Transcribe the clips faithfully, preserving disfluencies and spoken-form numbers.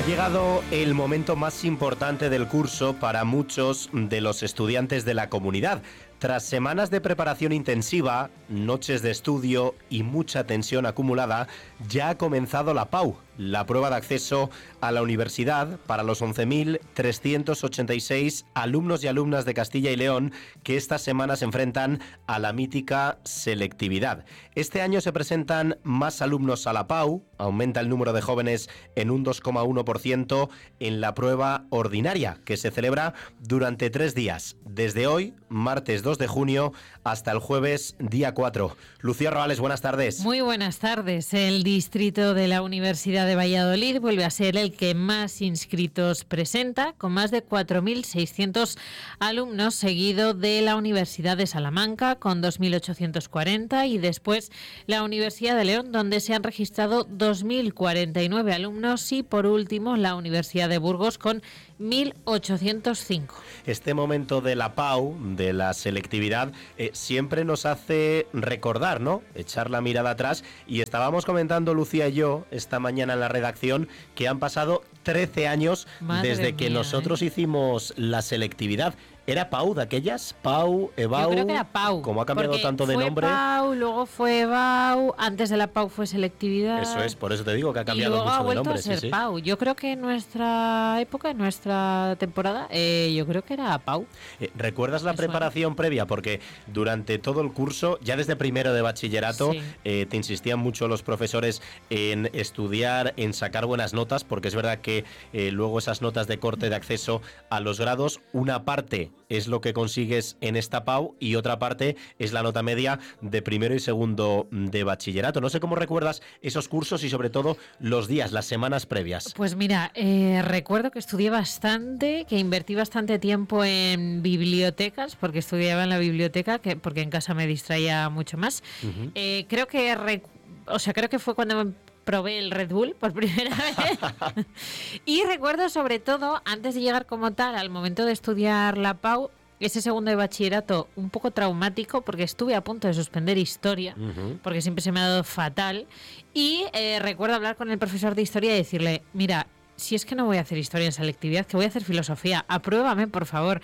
llegado el momento más importante del curso para muchos de los estudiantes de la comunidad. Tras semanas de preparación intensiva, noches de estudio y mucha tensión acumulada, ya ha comenzado la P A U, la prueba de acceso a la universidad para los once mil trescientos ochenta y seis alumnos y alumnas de Castilla y León que esta semana se enfrentan a la mítica selectividad. Este año se presentan más alumnos a la P A U, aumenta el número de jóvenes en un dos coma uno por ciento en la prueba ordinaria, que se celebra durante tres días, desde hoy, martes dos de junio, hasta el jueves día cuatro. Lucía Roales, buenas tardes. Muy buenas tardes. El distrito de la Universidad de Valladolid vuelve a ser el que más inscritos presenta, con más de cuatro mil seiscientos alumnos, seguido de la Universidad de Salamanca, con dos mil ochocientos cuarenta, y después la Universidad de León, donde se han registrado dos mil cuarenta y nueve alumnos, y por último la Universidad de Burgos, con mil ochocientos cinco. Este momento de la P A U, de la selectividad, eh, siempre nos hace recordar, ¿no? Echar la mirada atrás, y estábamos comentando Lucía y yo esta mañana en la redacción que han pasado trece años Madre desde que mía, nosotros ¿eh? hicimos la selectividad. ¿Era P A U de aquellas? ¿P A U, E B A U? Yo creo que era P A U. Como ha cambiado tanto de nombre. Fue P A U, luego fue E B A U, antes de la P A U fue selectividad. Eso es, por eso te digo que ha cambiado mucho de nombre. Y luego ha vuelto a ser sí, sí. P A U. Yo creo que en nuestra época, en nuestra temporada, eh, yo creo que era P A U. Eh, ¿Recuerdas la preparación previa? Porque durante todo el curso, ya desde primero de bachillerato, sí. eh, te insistían mucho los profesores en estudiar, en sacar buenas notas, porque es verdad que eh, luego esas notas de corte de acceso a los grados, una parte es lo que consigues en esta P A U y otra parte es la nota media de primero y segundo de bachillerato. No sé cómo recuerdas esos cursos y sobre todo los días, las semanas previas. Pues mira, eh, recuerdo que estudié bastante, que invertí bastante tiempo en bibliotecas, porque estudiaba en la biblioteca, que porque en casa me distraía mucho más. Uh-huh. Eh, creo que, rec- o sea, creo que fue cuando me probé el Red Bull por primera vez. Y recuerdo sobre todo, antes de llegar como tal al momento de estudiar la P A U, ese segundo de bachillerato un poco traumático, porque estuve a punto de suspender historia, uh-huh. porque siempre se me ha dado fatal. Y eh, recuerdo hablar con el profesor de historia y decirle, mira, si es que no voy a hacer historia en selectividad, que voy a hacer filosofía, apruébame, por favor.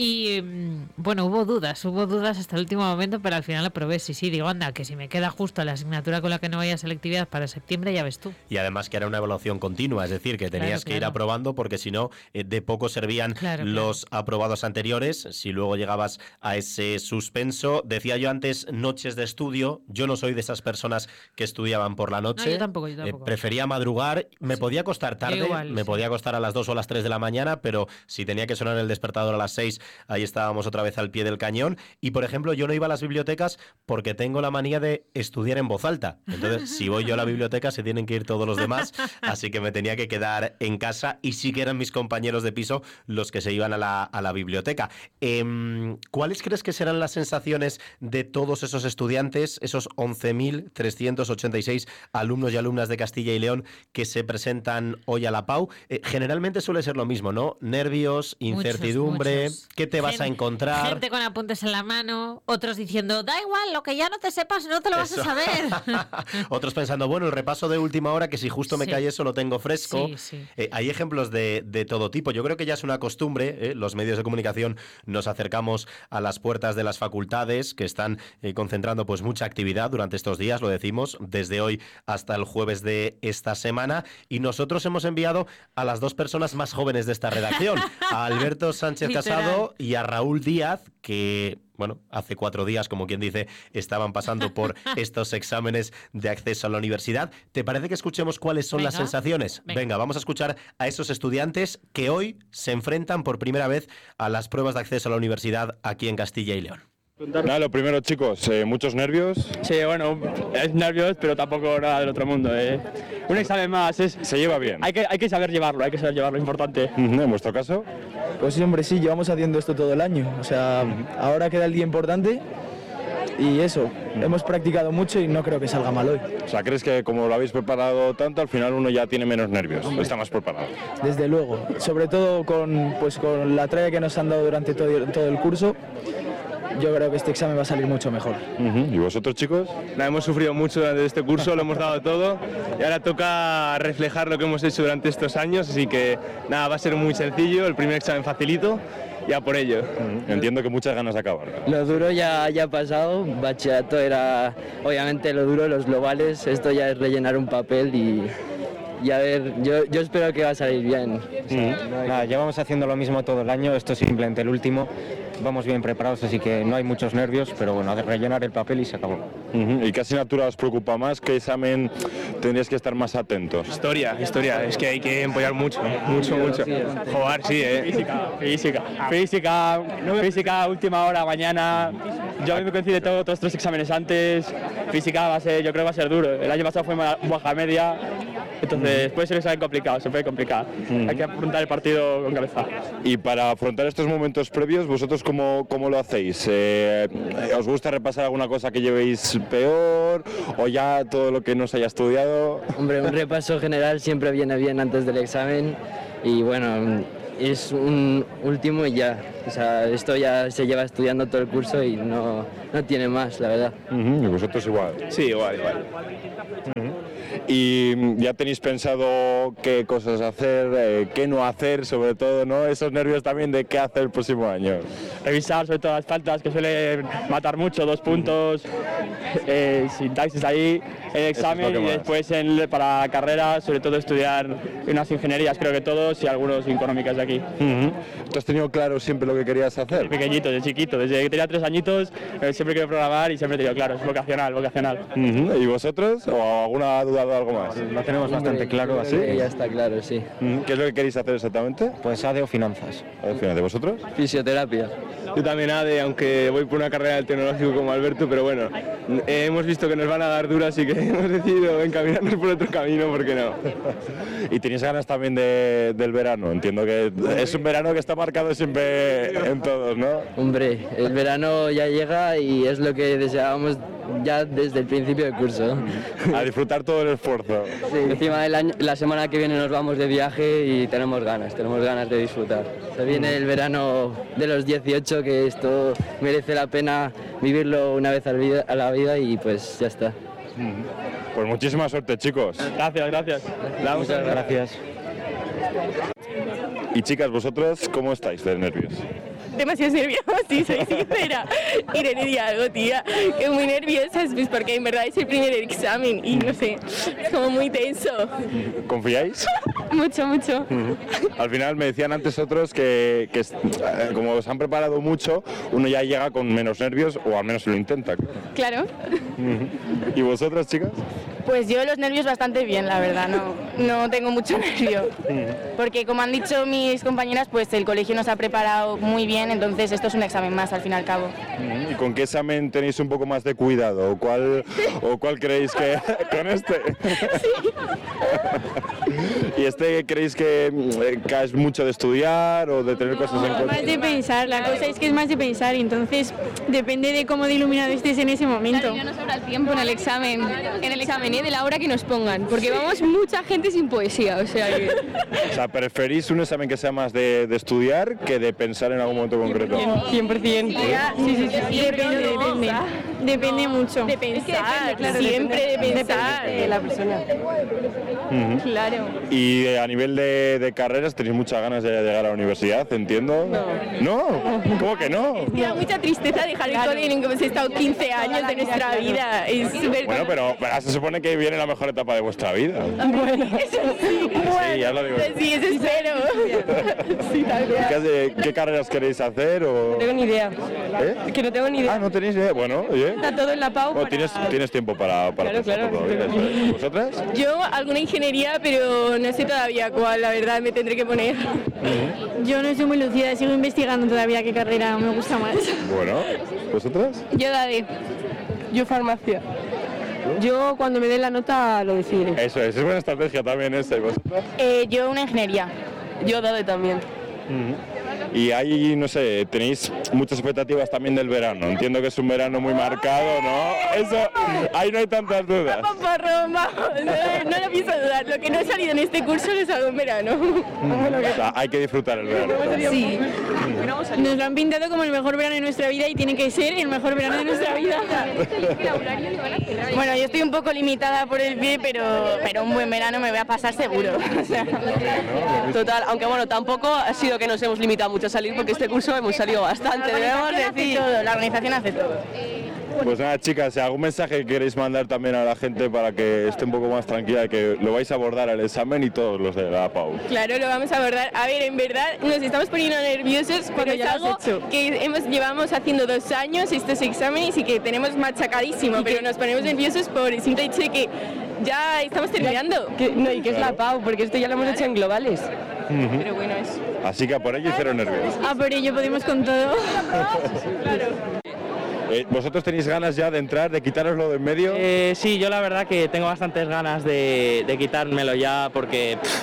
Y bueno, hubo dudas, hubo dudas hasta el último momento, pero al final aprobé. Sí, sí, digo, anda, que si me queda justo la asignatura con la que no vaya a selectividad para septiembre, ya ves tú. Y además que era una evaluación continua, es decir, que tenías claro, que claro. ir aprobando, porque si no, eh, de poco servían claro, los claro. aprobados anteriores, si luego llegabas a ese suspenso. Decía yo antes, noches de estudio, yo no soy de esas personas que estudiaban por la noche. No, yo tampoco, yo tampoco. Eh, prefería madrugar, me sí. podía acostar tarde. Me sí. podía acostar a las dos o a las tres de la mañana, pero si tenía que sonar el despertador a las seis, ahí estábamos otra vez al pie del cañón. Y, por ejemplo, yo no iba a las bibliotecas porque tengo la manía de estudiar en voz alta. Entonces, si voy yo a la biblioteca, se tienen que ir todos los demás, así que me tenía que quedar en casa, y sí que eran mis compañeros de piso los que se iban a la, a la biblioteca. Eh, ¿Cuáles crees que serán las sensaciones de todos esos estudiantes, esos once mil trescientos ochenta y seis alumnos y alumnas de Castilla y León que se presentan hoy a la P A U? Eh, generalmente suele ser lo mismo, ¿no? Nervios, incertidumbre, muchos, muchos. ¿Qué te vas Gen- a encontrar? Gente con apuntes en la mano, otros diciendo, da igual, lo que ya no te sepas no te lo vas eso. a saber. Otros pensando, bueno, el repaso de última hora, que si justo me sí. cae eso lo tengo fresco. Sí, sí. Eh, hay ejemplos de, de todo tipo. Yo creo que ya es una costumbre, ¿eh? Los medios de comunicación nos acercamos a las puertas de las facultades, que están eh, concentrando pues mucha actividad durante estos días, lo decimos, desde hoy hasta el jueves de esta semana, y nosotros hemos enviado a las dos personas más jóvenes de esta redacción, a Alberto Sánchez Casado y a Raúl Díaz, que, bueno, hace cuatro días, como quien dice, estaban pasando por estos exámenes de acceso a la universidad. ¿Te parece que escuchemos cuáles son Venga. las sensaciones? Venga. Venga, vamos a escuchar a esos estudiantes que hoy se enfrentan por primera vez a las pruebas de acceso a la universidad aquí en Castilla y León. Nada, lo primero, chicos, eh, muchos nervios. Sí, bueno, es nervios, pero tampoco nada del otro mundo. Eh. Un examen más, es, se lleva bien. Hay que, hay que saber llevarlo, hay que saber llevarlo, importante. ¿En vuestro caso? Pues sí, hombre, sí, llevamos haciendo esto todo el año. O sea, uh-huh. ahora queda el día importante y eso, uh-huh. hemos practicado mucho y no creo que salga mal hoy. O sea, ¿crees que como lo habéis preparado tanto, al final uno ya tiene menos nervios? Hombre, está más preparado. Desde luego, sobre todo con, pues, con la tralla que nos han dado durante todo, todo el curso. yo creo que este examen va a salir mucho mejor. Uh-huh. ¿Y vosotros, chicos? Nada, hemos sufrido mucho durante este curso, lo hemos dado todo y ahora toca reflejar lo que hemos hecho durante estos años, así que nada, va a ser muy sencillo, el primer examen facilito y a por ello. Uh-huh. Entiendo que muchas ganas de acabar. Lo duro ya, ya ha pasado, bachillerato era obviamente lo duro, los globales, esto ya es rellenar un papel y... Y a ver, yo, yo espero que va a salir bien. O sea, mm. no hay... Nada, llevamos haciendo lo mismo todo el año, esto es simplemente el último. Vamos bien preparados, así que no hay muchos nervios, pero bueno, de rellenar el papel y se acabó. Uh-huh. ¿Y qué asignatura os preocupa más? ¿Qué examen tendríais que estar más atentos? Historia, historia, es que hay que empollar mucho, mucho, mucho. Jugar, sí, ¿eh? Física, física, física, física, última hora, mañana. Yo a mí me coincide todo, todos estos exámenes antes. Física va a ser, yo creo que va a ser duro. El año pasado fue baja media. Entonces puede ser un examen complicado, se puede complicar. Mm. Hay que afrontar el partido con cabeza. Y para afrontar estos momentos previos, ¿vosotros cómo, cómo lo hacéis? Eh, ¿Os gusta repasar alguna cosa que llevéis peor o ya todo lo que no se haya estudiado? Hombre, un repaso general siempre viene bien antes del examen y bueno, es un último y ya. O sea, esto ya se lleva estudiando todo el curso y no, no tiene más, la verdad. Uh-huh. ¿Y vosotros igual? Sí, igual, igual. Uh-huh. ¿Y ya tenéis pensado qué cosas hacer, eh, qué no hacer, sobre todo, ¿no? Esos nervios también de qué hacer el próximo año. Revisar sobre todo las faltas que suelen matar mucho, dos puntos, eh, sintaxis ahí, el examen y después en, para carrera, sobre todo estudiar unas ingenierías, creo que todos, y algunos económicas de aquí. Uh-huh. ¿Tú has tenido claro siempre lo que querías hacer? Desde pequeñito, desde chiquito, desde que tenía tres añitos, eh, siempre quiero programar y siempre he tenido claro, es vocacional, vocacional. Uh-huh. ¿Y vosotros? ¿O alguna duda o algo más? Lo tenemos bastante claro, así. Ya está claro, sí. Uh-huh. ¿Qué es lo que queréis hacer exactamente? Pues A D E o finanzas. A D E o finanzas. ¿De vosotros? Fisioterapia. Yo también A D E, aunque voy por una carrera del tecnológico como Alberto, pero bueno, eh, hemos visto que nos van a dar duras y que hemos decidido encaminarnos por otro camino, ¿por qué no? ¿Y tenéis ganas también de, del verano? Entiendo que es un verano que está marcado siempre en todos, ¿no? Hombre, el verano ya llega y es lo que deseábamos ya desde el principio del curso. A disfrutar todo el esfuerzo. Sí. Encima del año, la semana que viene nos vamos de viaje y tenemos ganas, tenemos ganas de disfrutar. Se viene el verano de los dieciocho, que esto merece la pena vivirlo una vez a la vida, a la vida y pues ya está. Pues muchísima suerte, chicos. Gracias, gracias. Muchas gracias. Y chicas, vosotros, ¿cómo estáis de nervios? Demasiado nerviosa, si soy sincera. Y le diría algo, tía, que muy nerviosa, pues porque en verdad es el primer examen y no sé, es como muy tenso. ¿Confiáis? Mucho, mucho. Al final me decían antes otros que, que como os han preparado mucho, uno ya llega con menos nervios o al menos lo intenta. Claro. ¿Y vosotras, chicas? Pues yo los nervios bastante bien, la verdad, no, no tengo mucho nervio. Porque como han dicho mis compañeras, pues el colegio nos ha preparado muy bien, entonces esto es un examen más al fin y al cabo. ¿Y con qué examen tenéis un poco más de cuidado? ¿O cuál, o cuál creéis que con este? Sí. ¿Y este creéis que eh, es mucho de estudiar o de tener no, cosas en cuenta? Más de pensar, la cosa es que es más de pensar, entonces depende de cómo de iluminado estés en ese momento. Claro, ya no sobra el tiempo en el examen, en el examen, ¿eh? De la hora que nos pongan, porque vamos mucha gente sin poesía, o sea que... O sea, ¿preferís un examen que sea más de, de estudiar que de pensar en algún momento concreto? cien por ciento. Sí, sí, sí. Depende, depende. Depende mucho. De pensar, claro, siempre de pensar. De la persona. Uh-huh. Claro. Y a nivel de, de carreras, ¿tenéis muchas ganas de llegar a la universidad? ¿Entiendo? No. ¿No? ¿Cómo que no? Me da mucha tristeza dejar el cole en que hemos estado quince años de nuestra vida. Es súper... Bueno, pero, pero se supone que viene la mejor etapa de vuestra vida. Bueno, eso sí. Sí, ya lo digo. Sí, eso espero. Sí, tal vez. ¿Qué, ¿Qué carreras queréis hacer? O... No tengo ni idea. ¿Eh? Que no tengo ni idea. Ah, no tenéis ni idea. Bueno, oye. Está todo en la P A U. Bueno, tienes, tienes tiempo para, para Claro, claro. pensarlo, ¿eh? Eso es. ¿Vosotras? Yo alguna ingeniería, pero no sé todavía cuál, la verdad, me tendré que poner. Yo no soy muy lucida, sigo investigando todavía qué carrera me gusta más. Bueno, ¿vosotras? Yo Dade. Yo farmacia. Yo cuando me den la nota lo decidiré. Eso es, es buena estrategia también esa. ¿Y vosotras? Eh, yo una ingeniería. Yo Dade también. y ahí, no sé, tenéis muchas expectativas también del verano. Entiendo que es un verano muy marcado, ¿no? Eso, ahí no hay tantas dudas. Paparrón, vamos, no, no lo pienso dudar. Lo que no he salido en este curso lo salgo en verano. O sea, hay que disfrutar el verano. Sí. Nos lo han pintado como el mejor verano de nuestra vida y tiene que ser el mejor verano de nuestra vida. Bueno, yo estoy un poco limitada por el pie, pero, pero un buen verano me voy a pasar seguro. O sea. Total, aunque bueno, tampoco ha sido que nos hemos limitado mucho a salir porque este curso hemos salido bastante, debemos decir. Todo, la organización hace todo. Pues nada, chicas, ¿algún mensaje que queréis mandar también a la gente para que esté un poco más tranquila, que lo vais a abordar al examen y todos los de la P A U? Claro, lo vamos a abordar. A ver, en verdad nos estamos poniendo nerviosos porque es algo que hemos, llevamos haciendo dos años estos exámenes y que tenemos machacadísimo, pero nos ponemos nerviosos por el simple hecho de que ya estamos terminando. Que, no, y que es la P A U, porque esto ya lo hemos hecho en globales. Uh-huh. Pero bueno, es... Así que a por ello cero nervios. A por ello podemos con todo. Claro. Eh, ¿Vosotros tenéis ganas ya de entrar, de quitároslo de en medio? Eh, sí, yo la verdad que tengo bastantes ganas de, de quitármelo ya porque... Pff,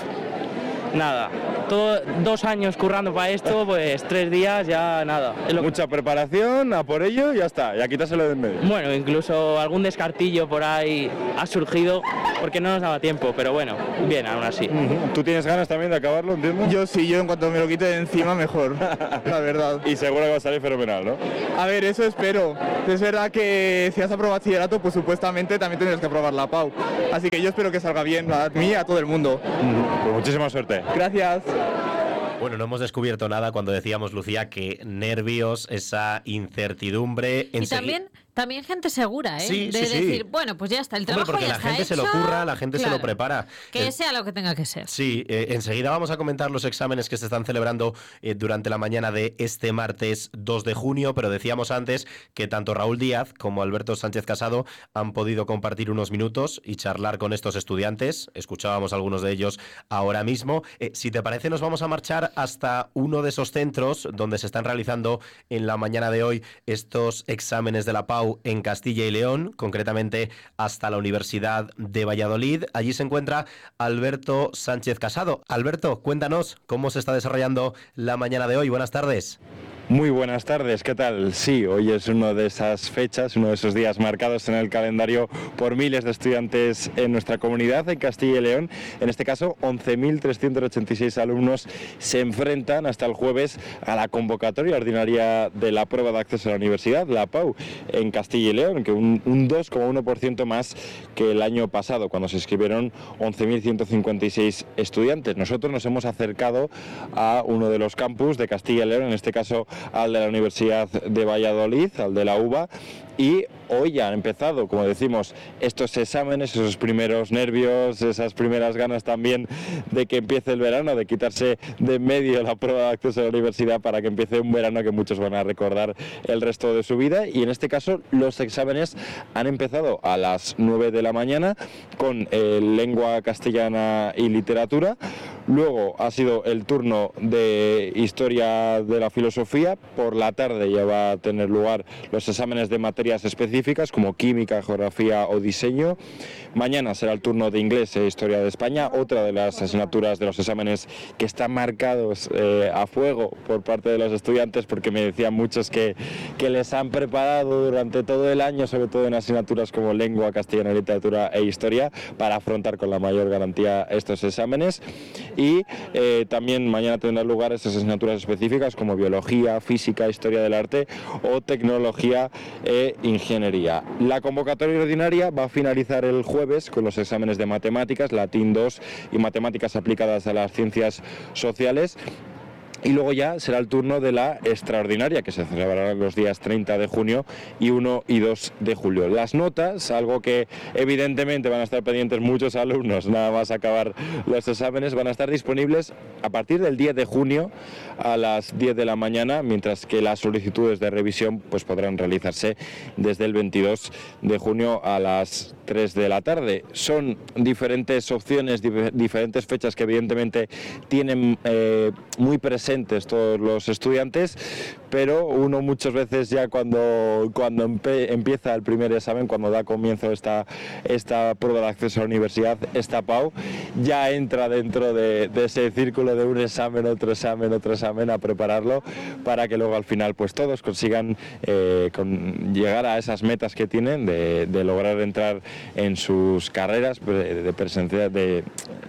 nada, todo, dos años currando para esto, pues tres días ya nada. Es lo Mucha preparación, a por ello y ya está, ya quitárselo de en medio. Bueno, incluso algún descartillo por ahí ha surgido porque no nos daba tiempo, pero bueno, bien, aún así. Uh-huh. ¿Tú tienes ganas también de acabarlo, entiendo? Yo sí, yo en cuanto me lo quite de encima mejor, la verdad. Y seguro que va a salir fenomenal, ¿no? A ver, eso espero. Es verdad que si has aprobado bachillerato, pues supuestamente también tendrás que aprobar la P A U. Así que yo espero que salga bien a mí y a todo el mundo. Uh-huh. Pues muchísima suerte. Gracias. Bueno, no hemos descubierto nada cuando decíamos, Lucía, que nervios, esa incertidumbre... Y también, también gente segura, ¿eh? Sí, de sí, decir, sí. bueno, pues ya está, el trabajo Hombre, porque ya la está gente hecho, se lo curra, la gente claro, se lo prepara. Que Eh, sea lo que tenga que ser. Sí, eh, enseguida vamos a comentar los exámenes que se están celebrando eh, durante la mañana de este martes dos de junio, pero decíamos antes que tanto Raúl Díaz como Alberto Sánchez Casado han podido compartir unos minutos y charlar con estos estudiantes. Escuchábamos a algunos de ellos ahora mismo. Eh, si te parece, nos vamos a marchar hasta uno de esos centros donde se están realizando en la mañana de hoy estos exámenes de la P A U en Castilla y León, concretamente hasta la Universidad de Valladolid. Allí se encuentra Alberto Sánchez Casado. Alberto, cuéntanos cómo se está desarrollando la mañana de hoy. Buenas tardes. Muy buenas tardes, ¿qué tal? Sí, hoy es una de esas fechas, uno de esos días marcados en el calendario por miles de estudiantes en nuestra comunidad, en Castilla y León. En este caso, once mil trescientos ochenta y seis alumnos se enfrentan hasta el jueves a la convocatoria ordinaria de la prueba de acceso a la universidad, la P A U, en Castilla y León, que un, un dos coma uno por ciento más que el año pasado, cuando se inscribieron once mil ciento cincuenta y seis estudiantes. Nosotros nos hemos acercado a uno de los campus de Castilla y León, en este caso al de la Universidad de Valladolid, al de la U B A, y hoy ya han empezado, como decimos, estos exámenes, esos primeros nervios, esas primeras ganas también de que empiece el verano, de quitarse de en medio la prueba de acceso a la universidad para que empiece un verano que muchos van a recordar el resto de su vida. Y en este caso los exámenes han empezado a las nueve de la mañana con eh, lengua castellana y literatura. Luego ha sido el turno de historia de la filosofía. Por la tarde ya va a tener lugar los exámenes de materias específicas como química, geografía o diseño. Mañana será el turno de inglés e historia de España, otra de las asignaturas de los exámenes que están marcados eh, a fuego por parte de los estudiantes, porque me decían muchos que, que les han preparado durante todo el año, sobre todo en asignaturas como lengua, castellana, literatura e historia, para afrontar con la mayor garantía estos exámenes. Y eh, también mañana tendrán lugar esas asignaturas específicas como biología, física, historia del arte o tecnología e ingeniería. La convocatoria ordinaria va a finalizar el jueves con los exámenes de matemáticas, latín dos y matemáticas aplicadas a las ciencias sociales. Y luego ya será el turno de la extraordinaria, que se celebrará los días treinta de junio y uno y dos de julio. Las notas, algo que evidentemente van a estar pendientes muchos alumnos, nada más acabar los exámenes, van a estar disponibles a partir del diez de junio a las diez de la mañana, mientras que las solicitudes de revisión pues podrán realizarse desde el veintidós de junio a las tres de la tarde. Son diferentes opciones, dif- diferentes fechas que evidentemente tienen eh, muy presentes atentos todos los estudiantes, pero uno muchas veces ya cuando, cuando empe, empieza el primer examen, cuando da comienzo esta, esta prueba de acceso a la universidad, esta P A U, ya entra dentro de, de ese círculo de un examen, otro examen, otro examen, a prepararlo para que luego al final pues todos consigan eh, con, llegar a esas metas que tienen de, de lograr entrar en sus carreras de, de presencia de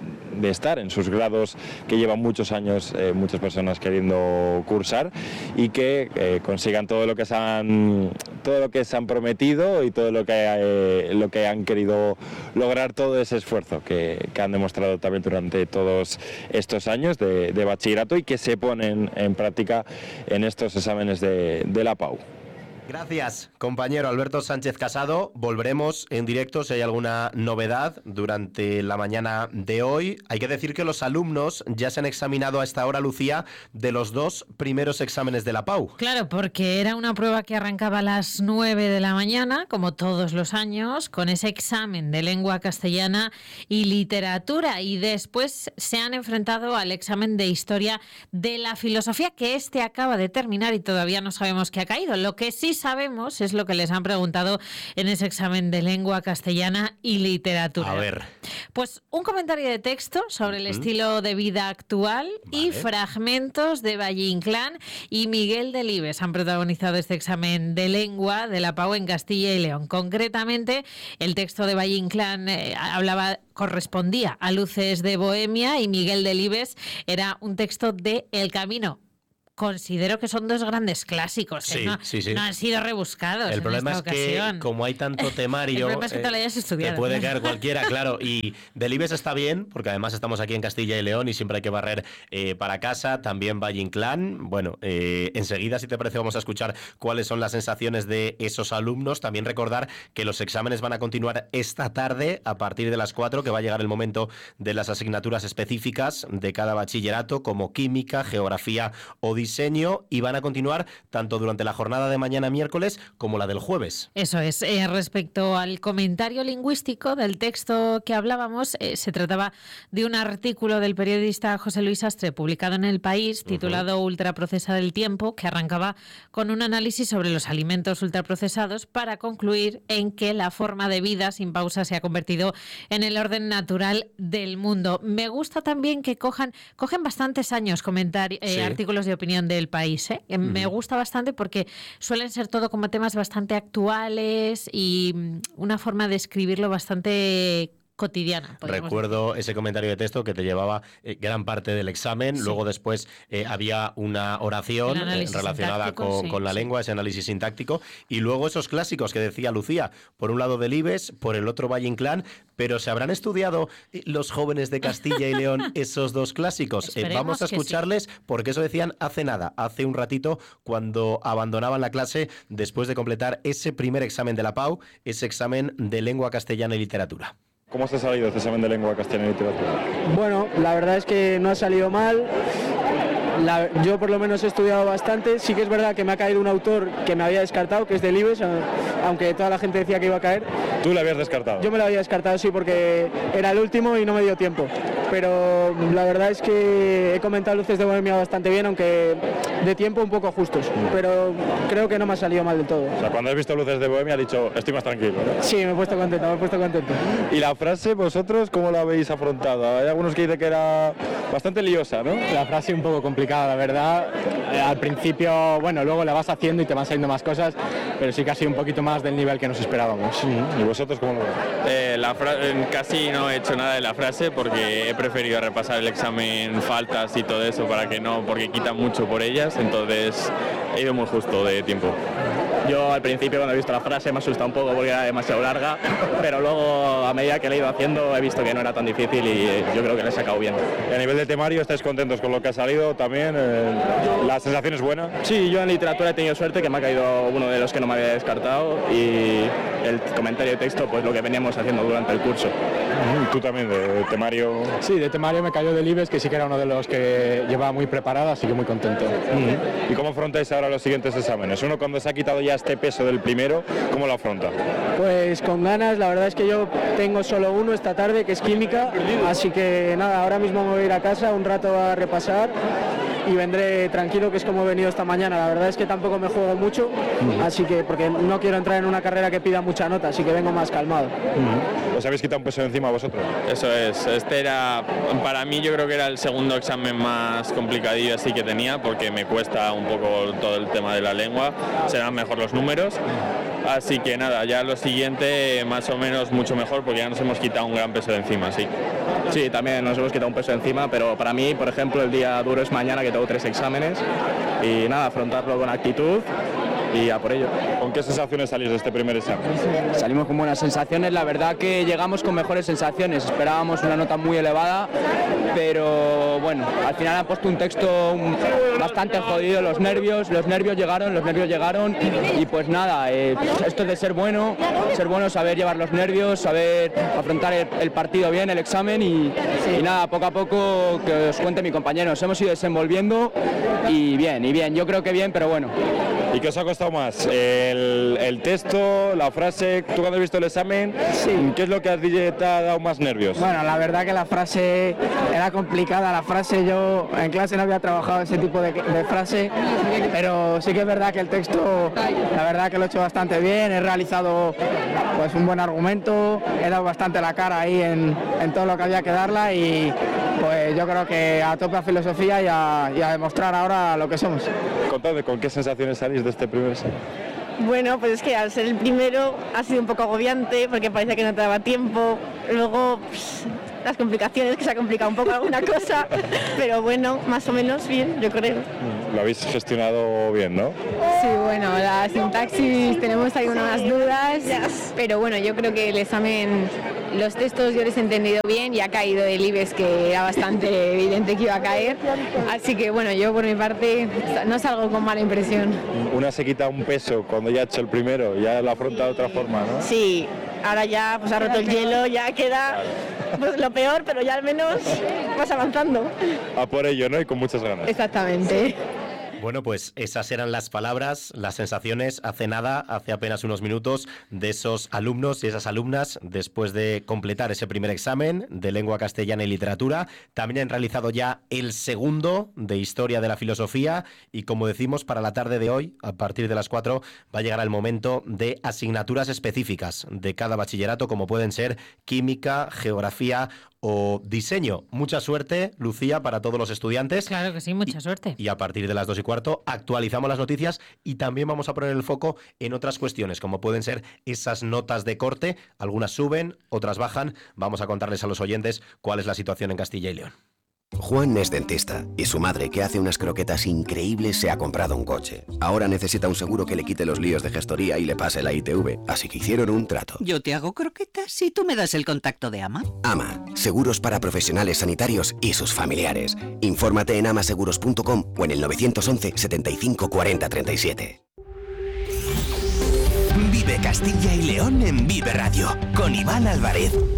de estar en sus grados que llevan muchos años eh, muchas personas queriendo cursar, y que eh, consigan todo lo que se han todo lo que se han prometido y todo lo que eh, lo que han querido lograr, todo ese esfuerzo que, que han demostrado también durante todos estos años de, de bachillerato y que se ponen en práctica en estos exámenes de, de la P A U. Gracias, compañero Alberto Sánchez Casado. Volveremos en directo si hay alguna novedad durante la mañana de hoy. Hay que decir que los alumnos ya se han examinado a esta hora, Lucía, de los dos primeros exámenes de la P A U. Claro, porque era una prueba que arrancaba a las nueve de la mañana, como todos los años, con ese examen de lengua castellana y literatura, y después se han enfrentado al examen de historia de la filosofía, que este acaba de terminar y todavía no sabemos qué ha caído. Lo que sí sabemos es lo que les han preguntado en ese examen de lengua castellana y literatura. A ver. Pues un comentario de texto sobre el uh-huh. estilo de vida actual, vale, y fragmentos de Valle Inclán y Miguel Delibes han protagonizado este examen de lengua de la P A U en Castilla y León. Concretamente, el texto de Valle Inclán eh, hablaba correspondía a Luces de Bohemia, y Miguel Delibes era un texto de El Camino. Considero que son dos grandes clásicos, sí, ¿eh? no, sí, sí. no han sido rebuscados. El problema en es esta ocasión. que, como hay tanto temario, el problema es que te, lo hayas estudiado, te puede ¿no? caer cualquiera, claro. Y Delibes está bien, porque además estamos aquí en Castilla y León y siempre hay que barrer eh, para casa. También Valle Inclán. Bueno, eh, enseguida, si te parece, vamos a escuchar cuáles son las sensaciones de esos alumnos. También recordar que los exámenes van a continuar esta tarde a partir de las cuatro, que va a llegar el momento de las asignaturas específicas de cada bachillerato, como química, geografía o diseño, y van a continuar tanto durante la jornada de mañana miércoles como la del jueves. Eso es. Eh, respecto al comentario lingüístico del texto que hablábamos, eh, se trataba de un artículo del periodista José Luis Astre publicado en El País, titulado uh-huh. Ultraprocesar el tiempo, que arrancaba con un análisis sobre los alimentos ultraprocesados para concluir en que la forma de vida sin pausa se ha convertido en el orden natural del mundo. Me gusta también que cojan cogen bastantes años comentar eh, sí. artículos de opinión del País, ¿eh? Uh-huh. Me gusta bastante porque suelen ser todo como temas bastante actuales y una forma de escribirlo bastante cotidiana. Recuerdo decir. Ese comentario de texto que te llevaba eh, gran parte del examen, sí. Luego después eh, había una oración eh, relacionada con, sí, con la sí. lengua, ese análisis sintáctico, y luego esos clásicos que decía Lucía, por un lado Delibes, por el otro Valle Inclán, pero ¿se habrán estudiado los jóvenes de Castilla y León esos dos clásicos? Eh, vamos a escucharles, sí. porque eso decían hace nada, hace un ratito, cuando abandonaban la clase después de completar ese primer examen de la P A U, ese examen de lengua castellana y literatura. ¿Cómo te ha salido este examen de lengua castellana y literatura? Bueno, la verdad es que no ha salido mal. La, yo por lo menos he estudiado bastante. Sí que es verdad que me ha caído un autor que me había descartado, que es Delibes, aunque toda la gente decía que iba a caer. ¿Tú le habías descartado? Yo me lo había descartado, sí, porque era el último y no me dio tiempo. Pero la verdad es que he comentado Luces de Bohemia bastante bien, aunque de tiempo un poco justos. Pero creo que no me ha salido mal del todo. O sea, cuando has visto Luces de Bohemia has dicho, estoy más tranquilo, ¿no? Sí, me he puesto contento, me he puesto contento. ¿Y la frase, vosotros, cómo la habéis afrontado? Hay algunos que dicen que era bastante liosa, ¿no? La frase un poco complicada, la verdad. Eh, al principio, bueno, luego la vas haciendo y te van saliendo más cosas, pero sí que ha sido un poquito más del nivel que nos esperábamos. ¿Y vosotros cómo lo veis? Eh, la fra- casi no he hecho nada de la frase porque he preferido repasar el examen, faltas y todo eso para que no, porque quitan mucho por ellas, entonces he ido muy justo de tiempo. Yo al principio cuando he visto la frase me ha asustado un poco porque era demasiado larga, pero luego a medida que la he ido haciendo he visto que no era tan difícil y yo creo que la he sacado bien. Y a nivel de temario, ¿estáis contentos con lo que ha salido también? Eh, ¿La sensación es buena? Sí, yo en literatura he tenido suerte que me ha caído uno de los que no me había descartado y el comentario de texto pues lo que veníamos haciendo durante el curso. ¿Y tú también de temario? Sí, de temario me cayó Delibes, que sí que era uno de los que llevaba muy preparado, así que muy contento. Uh-huh. ¿Y cómo afrontáis ahora los siguientes exámenes? Uno cuando se ha quitado ya este peso del primero, ¿cómo lo afronta? Pues con ganas, la verdad es que yo tengo solo uno esta tarde, que es química, así que nada, ahora mismo me voy a ir a casa un rato a repasar y vendré tranquilo, que es como he venido esta mañana. La verdad es que tampoco me juego mucho, uh-huh. así que porque no quiero entrar en una carrera que pida mucha nota, así que vengo más calmado. Uh-huh. ¿Os habéis quitado un peso de encima vosotros? Eso es, este era, para mí yo creo que era el segundo examen más complicadillo así que tenía, porque me cuesta un poco todo el tema de la lengua, serán mejor los números, así que nada, ya lo siguiente más o menos mucho mejor, porque ya nos hemos quitado un gran peso de encima, sí. Sí, también nos hemos quitado un peso de encima, pero para mí, por ejemplo, el día duro es mañana, que tengo tres exámenes, y nada, afrontarlo con actitud y a por ello. ¿Con qué sensaciones salís de este primer examen? Salimos con buenas sensaciones, la verdad que llegamos con mejores sensaciones, esperábamos una nota muy elevada, pero bueno, al final han puesto un texto bastante jodido, los nervios, los nervios llegaron, los nervios llegaron y pues nada, eh, esto es de ser bueno, ser bueno, saber llevar los nervios, saber afrontar el, el partido bien, el examen y, y nada, poco a poco que os cuente mi compañero, nos hemos ido desenvolviendo y bien, y bien, yo creo que bien, pero bueno. ¿Y qué os ha costado más? ¿El, el texto, la frase? ¿Tú cuando has visto el examen? Sí. ¿Qué es lo que te ha dado más nervios? Bueno, la verdad que la frase era complicada. La frase, yo en clase no había trabajado ese tipo de, de frase, pero sí que es verdad que el texto, la verdad que lo he hecho bastante bien. He realizado pues un buen argumento, he dado bastante la cara ahí en, en todo lo que había que darla y pues yo creo que a tope a filosofía y a, y a demostrar ahora lo que somos. Contadme, ¿con qué sensaciones salís de este primer examen? Bueno, pues es que al ser el primero ha sido un poco agobiante porque parece que no te daba tiempo. Luego pues, las complicaciones, que se ha complicado un poco alguna cosa, pero bueno, más o menos bien, yo creo. Lo habéis gestionado bien, ¿no? Sí, bueno, la sintaxis tenemos ahí unas dudas, yes. pero bueno, yo creo que el examen, los textos yo les he entendido bien y ha caído el I B E S, que era bastante evidente que iba a caer, así que bueno, yo por mi parte no salgo con mala impresión. Una se quita un peso cuando ya ha hecho el primero, ya lo afronta de otra forma, ¿no? Sí, ahora ya pues ha roto el hielo, ya queda pues, lo peor, pero ya al menos vas avanzando. A por ello, ¿no? Y con muchas ganas. Exactamente. Bueno, pues esas eran las palabras, las sensaciones hace nada, hace apenas unos minutos, de esos alumnos y esas alumnas después de completar ese primer examen de lengua castellana y literatura. También han realizado ya el segundo de historia de la filosofía y, como decimos, para la tarde de hoy, a partir de las cuatro, va a llegar el momento de asignaturas específicas de cada bachillerato, como pueden ser química, geografía o diseño. Mucha suerte, Lucía, para todos los estudiantes. Claro que sí, mucha y, suerte. Y a partir de las dos y cuarto actualizamos las noticias y también vamos a poner el foco en otras cuestiones, como pueden ser esas notas de corte. Algunas suben, otras bajan. Vamos a contarles a los oyentes cuál es la situación en Castilla y León. Juan es dentista y su madre, que hace unas croquetas increíbles, se ha comprado un coche. Ahora necesita un seguro que le quite los líos de gestoría y le pase la I T V, así que hicieron un trato. Yo te hago croquetas y tú me das el contacto de Ama. Ama, seguros para profesionales sanitarios y sus familiares. Infórmate en amaseguros punto com o en el nueve once, setenta y cinco, cuarenta, treinta y siete. Vive Castilla y León en Vive Radio, con Iván Álvarez.